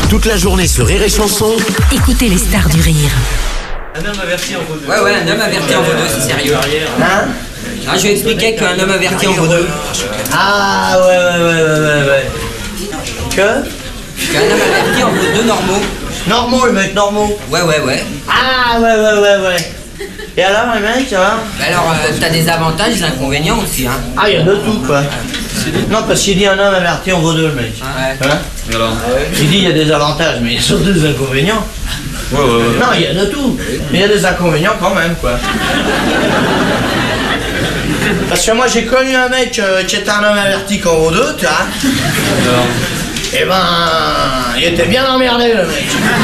Toute la journée sur Rire et Chanson. Écoutez les stars du rire. Un homme averti en vaut deux. Ouais, un homme averti en vaut deux, c'est sérieux. Hein? Je vais expliquer qu'un homme averti en vaut deux. Ah ouais. Que? Qu'un homme averti en vaut deux normaux. Normaux, les mecs, normaux. Ouais. Ah ouais. Et alors, les mecs, ça va? Bah alors, t'as des avantages, des inconvénients aussi, hein. Ah, il y a de tout, quoi. Non, parce qu'il dit un homme averti en vaut deux, le mec. Ouais. Hein? Et alors? Il dit il y a des avantages, mais il y a surtout des inconvénients. Ouais. Non, il y a de tout. Mais il y a des inconvénients quand même, quoi. Parce que moi, j'ai connu un mec qui était un homme averti qu'en vaut deux, tu vois. Et ben, il était bien emmerdé, le mec.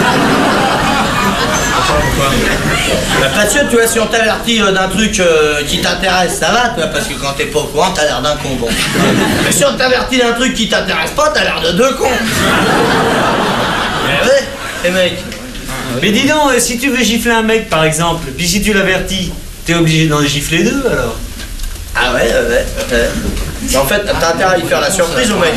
Pourquoi? Bah parce que tu vois, si on t'avertit d'un truc qui t'intéresse, ça va, tu vois, parce que quand t'es pas au courant, t'as l'air d'un con, bon. Mais si on t'avertit d'un truc qui t'intéresse pas, t'as l'air de deux cons. Mais ouais, les mecs. Mais dis donc, si tu veux gifler un mec par exemple, puis si tu l'avertis, t'es obligé d'en gifler deux alors. Ah ouais. Mais en fait, t'as intérêt à y faire la surprise au mec.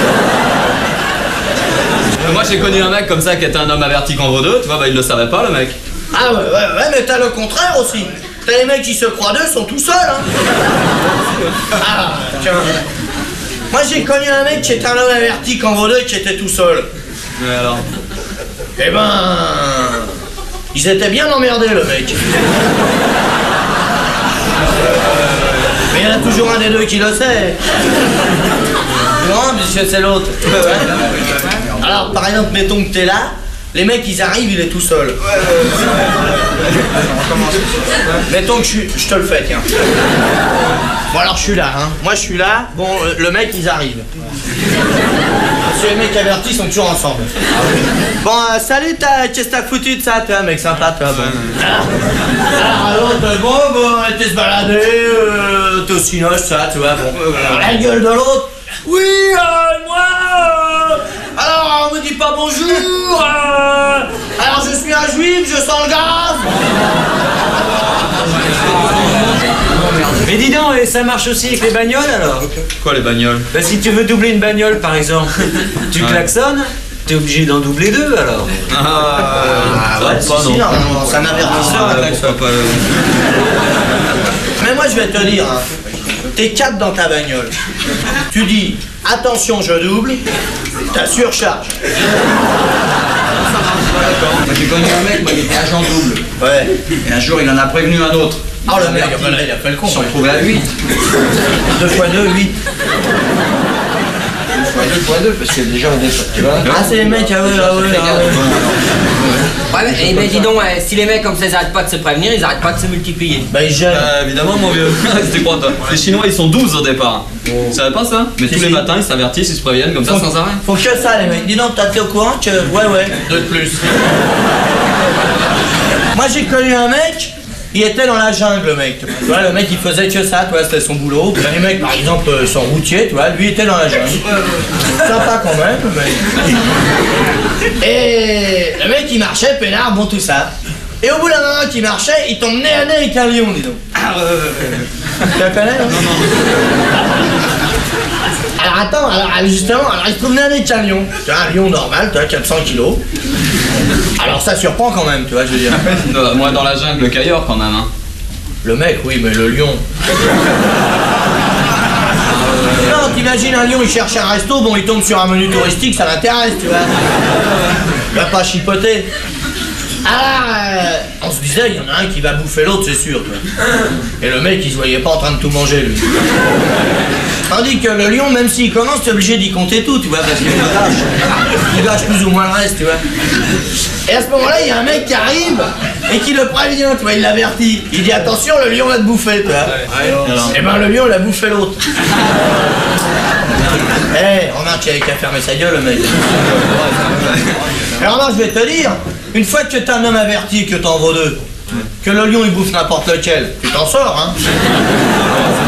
Moi j'ai connu un mec comme ça qui était un homme averti qu'en vaut deux, tu vois, bah il le savait pas le mec. Ah ouais, mais t'as le contraire aussi. T'as les mecs qui se croient deux, sont tout seuls, hein. Ah, tiens. Moi j'ai connu un mec qui était un homme averti qu'en vaut deux, qui était tout seul. Mais alors? Eh ben... Ils étaient bien emmerdés, le mec. Mais il y en a toujours un des deux qui le sait. Non, puisque c'est l'autre. Alors, par exemple, mettons que t'es là, les mecs, ils arrivent, il est tout seul. Mettons que je te le fais, tiens. Bon, alors, je suis là, hein. Moi, je suis là. Bon, le mec, ils arrivent. Parce que les mecs avertis sont toujours ensemble. Bon, salut, qu'est-ce que t'as foutu de ça, toi, mec sympa, toi, bon. Alors, l'autre, bon, t'es se balader, t'es au cinoche, ça, tu vois, bon. Alors, la gueule de l'autre, oui, moi, alors, on me dit pas bonjour, alors, je suis un juif, je sens le gaz. Mais dis donc, et ça marche aussi avec les bagnoles alors? Quoi les bagnoles? Bah si tu veux doubler une bagnole par exemple, tu klaxonnes, t'es obligé d'en doubler deux alors. Ouais, si, non, c'est un avertisseur, le klaxon. Mais moi, je vais te dire, hein, t'es 4 dans ta bagnole. Tu dis, attention, je double, t'as surcharge. Moi j'ai connu un mec, il était agent double. Ouais. Et un jour il en a prévenu un autre. Oh le mec, il a fait le con. Ils se sont retrouvés à 8. 2 x 2, 8. 2 x 2 parce que déjà on est, tu vois. Ah, c'est les mecs, ah ouais. Ouais, mais dis donc, si les mecs comme ça, ils arrêtent pas de se prévenir, ils arrêtent pas de se multiplier. Bah, ils gênent. Évidemment mon vieux. C'était quoi toi? Les Chinois ils sont 12 au départ. Tu savais pas ça? Mais tous les matins ils s'avertissent, ils se préviennent comme ça sans arrêt. Faut que ça, les mecs. Dis donc, t'es au courant que... Ouais. 2 de plus. Moi, j'ai connu un mec, il était dans la jungle, le mec. Tu vois, le mec, il faisait que ça, tu vois, c'était son boulot. Les mecs, par exemple, sont routiers, tu vois, lui était dans la jungle. Sympa quand même, le mec. Et le mec, il marchait, peinard, bon, tout ça. Et au bout d'un moment qu'il marchait, il tombe nez à nez avec un lion, dis donc. Tu la connais, non? Alors attends, justement, il se trouve nez à nez avec un lion. Tu vois, un lion normal, tu vois, 400 kilos. Alors ça surprend quand même, tu vois, je veux dire. Moi dans la jungle qu'ailleurs quand même, hein. Le mec, oui, mais le lion. Non, t'imagines un lion, il cherche un resto, bon, il tombe sur un menu touristique, ça l'intéresse, tu vois. Il va pas chipoter. On se disait, il y en a un qui va bouffer l'autre, c'est sûr, tu vois. Et le mec, il se voyait pas en train de tout manger, lui. Tandis que le lion, même s'il commence, t'es obligé d'y compter tout, tu vois, parce qu'il gâche plus ou moins le reste, tu vois. Et à ce moment-là, il y a un mec qui arrive et qui le prévient, tu vois, il l'avertit. Il dit attention, le lion va te bouffer, tu vois. Et ben le lion, il a bouffé l'autre. Remarque qu'il avait qu'à fermer sa gueule, le mec. Alors remarque, je vais te dire, une fois que t'es un homme averti et que t'en vaux deux, que le lion il bouffe n'importe lequel, tu t'en sors, hein.